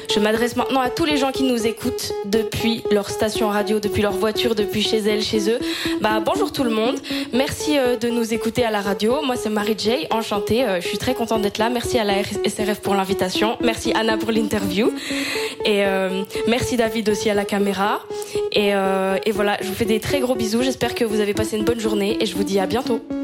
Je m'adresse maintenant à tous les gens qui nous écoutent depuis leur station radio, depuis leur voiture, depuis chez elles, chez eux. Bonjour tout le monde. Merci de nous écouter à la radio. Moi, c'est Marie-Jay, enchantée. Je suis très contente d'être là. Merci à la SRF pour l'invitation. Merci Anna pour l'interview. Et merci David aussi à la caméra. Et voilà, je vous fais des très gros bisous. J'espère que vous avez passé une bonne journée et je vous dis à bientôt.